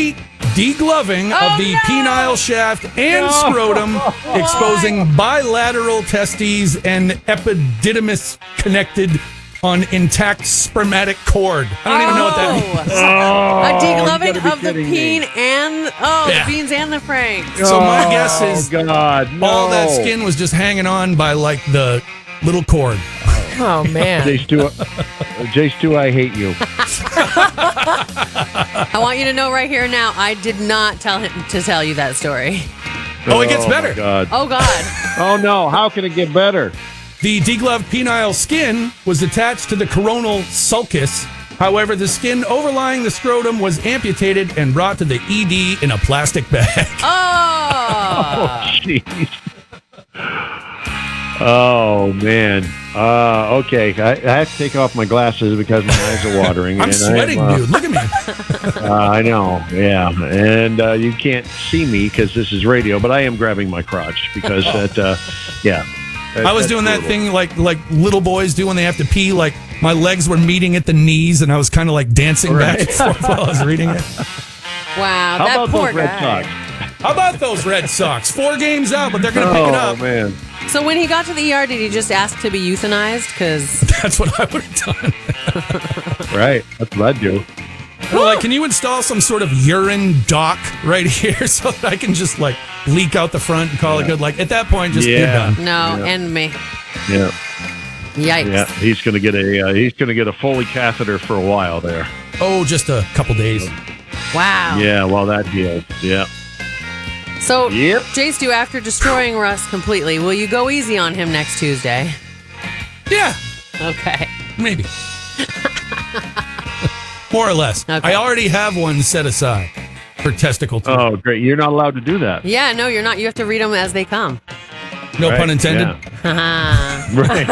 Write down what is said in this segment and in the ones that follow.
complete degloving of the penile shaft and scrotum, exposing bilateral testes and epididymis connected on intact spermatic cord. I don't even know what that means. A degloving of the peen and the beans and the franks. So my guess is God, no. all that skin was just hanging on by like the little cord. Oh man. Jace 2, I hate you. I want you to know right here now, I did not tell him to tell you that story. Oh, it gets better. My God. Oh God. Oh no, how can it get better? The degloved penile skin was attached to the coronal sulcus. However, the skin overlying the scrotum was amputated and brought to the ED in a plastic bag. Oh. Jeez. Oh, man. Okay. I have to take off my glasses because my eyes are watering. I'm sweating, dude. Look at me. I know. Yeah. And you can't see me because this is radio, but I am grabbing my crotch because I was doing that thing like little boys do when they have to pee. Like my legs were meeting at the knees, and I was kind of like dancing back and forth while I was reading it. Wow, How that about poor those Red guy. Sox? How about those Red Sox? 4 games out, but they're going to pick it up. Oh, man. So when he got to the ER, did he just ask to be euthanized? Because That's what I would have done. Right. That's what I'd do. Well, like, can you install some sort of urine dock right here so that I can just like leak out the front and call it good? Like at that point, just you're done. no, and me. Yeah. Yikes. Yeah. He's going to get a Foley catheter for a while there. Oh, just a couple days. Wow. Yeah. Well, that heals. Yeah. So, Yep. Jace, do after destroying Russ completely, will you go easy on him next Tuesday? Yeah, Okay. maybe. More or less. Okay. I already have one set aside for testicle tube. Oh, great. You're not allowed to do that. Yeah, no, you're not. You have to read them as they come. No Right? pun intended. Yeah. Right.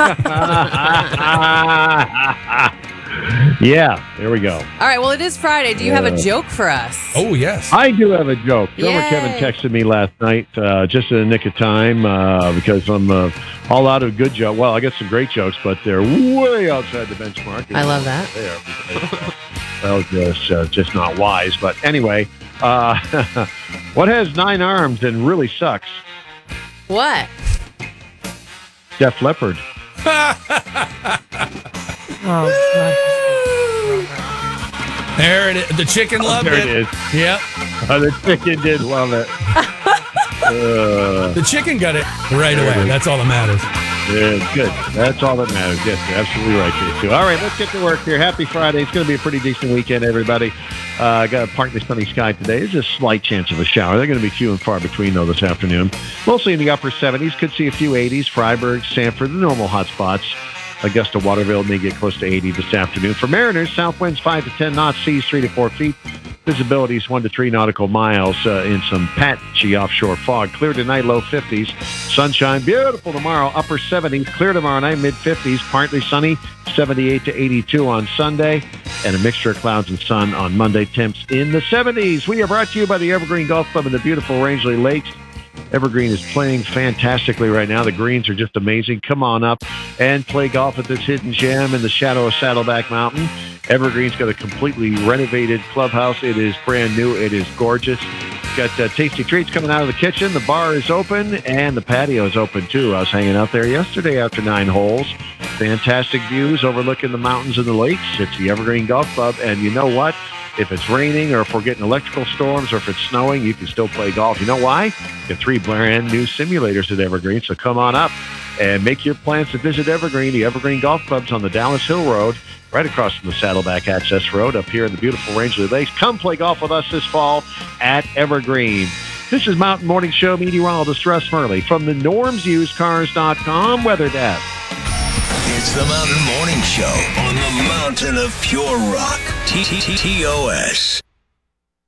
Yeah, there we go. All right, well, it is Friday. Do you have a joke for us? Oh, yes. I do have a joke. Drummer Yay. Kevin texted me last night just in the nick of time because I'm all out of good jokes. Well, I got some great jokes, but they're way outside the benchmark. I love that. They are because, just not wise. But anyway, what has 9 arms and really sucks? What? Def Leppard. There it is. The chicken loved There it. it is. Yep. The chicken did love it. The chicken got it right away. That's all that matters. Yeah, good. That's all that matters. Yes, you're absolutely right, too. All right, let's get to work here. Happy Friday. It's going to be a pretty decent weekend, everybody. Got a partly sunny sky today. There's a slight chance of a shower. They're going to be few and far between, though, this afternoon. Mostly in the upper 70s. Could see a few 80s. Freiburg, Sanford, the normal hot spots. Augusta, Waterville may get close to 80 this afternoon. For Mariners, south winds 5 to 10 knots, seas 3 to 4 feet. Visibility is 1 to 3 nautical miles in some patchy offshore fog. Clear tonight, low 50s. Sunshine, beautiful tomorrow, upper 70s. Clear tomorrow night, mid 50s. Partly sunny, 78 to 82 on Sunday. And a mixture of clouds and sun on Monday. Temps in the 70s. We are brought to you by the Evergreen Golf Club in the beautiful Rangeley Lakes. Evergreen is playing fantastically right now. The greens are just amazing. Come on up and play golf at this hidden gem in the shadow of Saddleback Mountain. Evergreen's got a completely renovated clubhouse. It is brand new. It is gorgeous. Got tasty treats coming out of the kitchen. The bar is open and the patio is open too. I was hanging out there yesterday after 9 holes. Fantastic views overlooking the mountains and the lakes. It's the Evergreen Golf Club. And you know what? If it's raining or if we're getting electrical storms or if it's snowing, you can still play golf. You know why? You have 3 brand new simulators at Evergreen. So come on up and make your plans to visit Evergreen. The Evergreen Golf Club's on the Dallas Hill Road, right across from the Saddleback Access Road up here in the beautiful Rangeley Lakes. Come play golf with us this fall at Evergreen. This is Mountain Morning Show meteorologist Russ Murley from the normsusedcars.com weather desk. It's the Mountain Morning Show on the Mountain of Pure Rock. TOS.